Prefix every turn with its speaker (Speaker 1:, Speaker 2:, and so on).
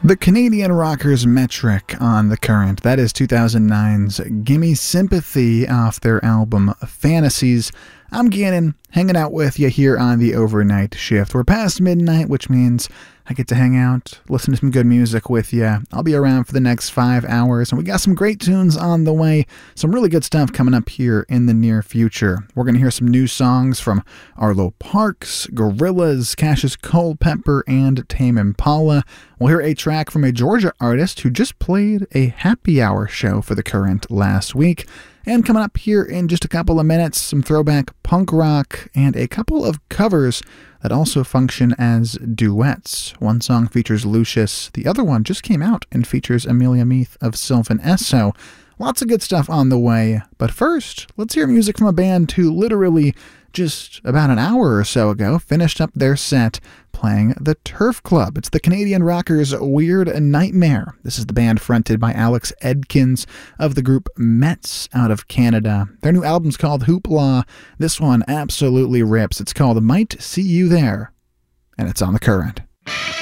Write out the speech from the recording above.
Speaker 1: The Canadian rockers Metric on The Current. That is 2009's Gimme Sympathy off their album Fantasies. I'm Gannon, hanging out with you here on the overnight shift. We're past midnight, which means I get to hang out, listen to some good music with you. I'll be around for the next 5 hours, and we got some great tunes on the way. Some really good stuff coming up here in the near future. We're going to hear some new songs from Arlo Parks, Gorillaz, Cassius Culpepper, and Tame Impala. We'll hear a track from a Georgia artist who just played a happy hour show for The Current last week. And coming up here in just a couple of minutes, some throwback punk rock and a couple of covers that also function as duets. One song features Lucius, the other one just came out and features Amelia Meath of Sylvan Esso. Lots of good stuff on the way, but first, let's hear music from a band who literally just about an hour or so ago finished up their set playing the Turf Club. It's the Canadian rockers Weird Nightmare. This is the band fronted by Alex Edkins of the group Mets out of Canada. Their new album's called Hoopla. This one absolutely rips. It's called Might See You There, and it's on The Current.